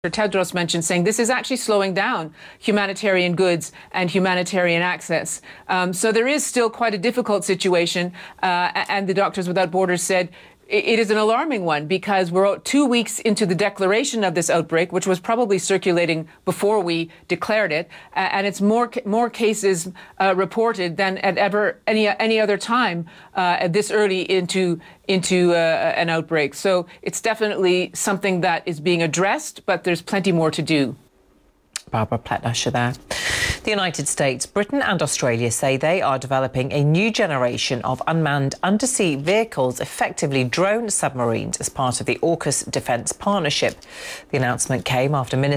Tedros mentioned, saying this is actually slowing down humanitarian goods and humanitarian access. So there is still quite a difficult situation, and the Doctors Without Borders said it is an alarming one because we're 2 weeks into the declaration of this outbreak, which was probably circulating before we declared it, and it's more cases reported than at any other time this early into an outbreak. So it's definitely something that is being addressed, but there's plenty more to do. Barbara Plett-Usher there. The United States, Britain and Australia say they are developing a new generation of unmanned undersea vehicles, effectively drone submarines, as part of the AUKUS defence partnership. The announcement came after